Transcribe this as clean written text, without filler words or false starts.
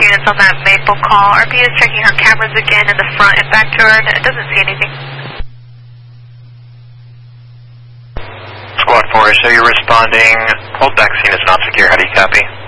units on that Maple call. RP is checking her cameras again in the front and back turn. It doesn't see anything. Squad 4, so you're responding. Hold back scene is not secure. How do you copy?